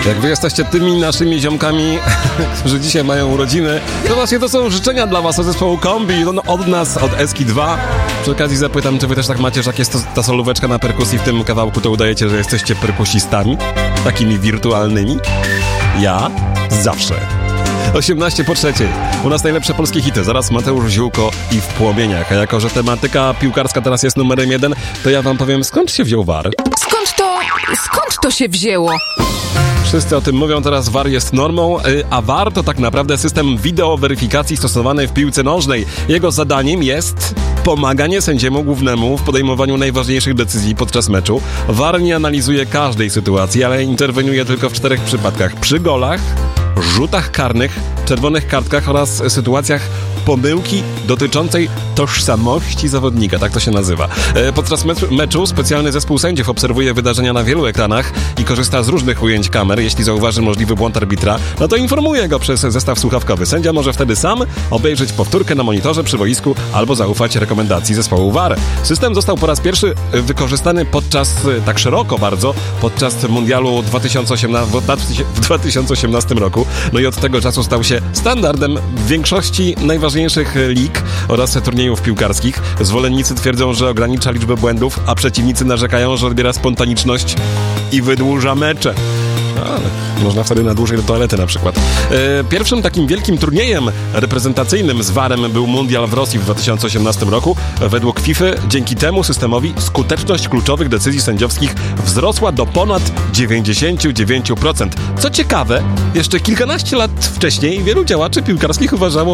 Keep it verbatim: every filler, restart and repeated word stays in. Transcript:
Jak wy jesteście tymi naszymi ziomkami, którzy dzisiaj mają urodziny, to właśnie to są życzenia dla was od zespołu Kombi, no, od nas, od Eski dwa. Przy okazji zapytam, czy wy też tak macie, że jak jest to, ta solóweczka na perkusji w tym kawałku, to udajecie, że jesteście perkusistami? Takimi wirtualnymi? Ja zawsze. osiemnaście po trzeciej. U nas najlepsze polskie hity. Zaraz Mateusz Ziółko i W płomieniach. A jako że tematyka piłkarska teraz jest numerem jeden, to ja wam powiem, skąd się wziął V A R? Skąd to... skąd to się wzięło? Wszyscy o tym mówią, teraz V A R jest normą, a V A R to tak naprawdę system wideoweryfikacji stosowany w piłce nożnej. Jego zadaniem jest pomaganie sędziemu głównemu w podejmowaniu najważniejszych decyzji podczas meczu. V A R nie analizuje każdej sytuacji, ale interweniuje tylko w czterech przypadkach. Przy golach, rzutach karnych, czerwonych kartkach oraz sytuacjach pomyłki dotyczącej tożsamości zawodnika, tak to się nazywa. Podczas meczu, meczu specjalny zespół sędziów obserwuje wydarzenia na wielu ekranach i korzysta z różnych ujęć kamer. Jeśli zauważy możliwy błąd arbitra, no to informuje go przez zestaw słuchawkowy. Sędzia może wtedy sam obejrzeć powtórkę na monitorze przy boisku albo zaufać rekomendacji zespołu V A R. System został po raz pierwszy wykorzystany podczas, tak szeroko bardzo, podczas mundialu dwa tysiące osiemnastego, w dwa tysiące osiemnastym roku. No i od tego czasu stał się standardem w większości najważniejszych lig oraz turniejów piłkarskich. Zwolennicy twierdzą, że ogranicza liczbę błędów, a przeciwnicy narzekają, że odbiera spontaniczność i wydłuża mecze. Ale można wtedy na dłużej do toalety na przykład. E, pierwszym takim wielkim turniejem reprezentacyjnym z V A R-em był mundial w Rosji w dwa tysiące osiemnastym roku. Według FIFA dzięki temu systemowi skuteczność kluczowych decyzji sędziowskich wzrosła do ponad dziewięćdziesiąt dziewięć procent. Co ciekawe, jeszcze kilkanaście lat wcześniej wielu działaczy piłkarskich uważało,